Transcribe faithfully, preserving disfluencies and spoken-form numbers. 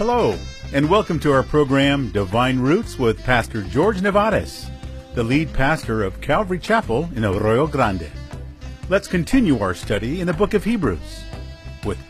Hello, and welcome to our program, Divine Roots, with Pastor George Nevares, the lead pastor of Calvary Chapel in Arroyo Grande. Let's continue our study in the book of Hebrews with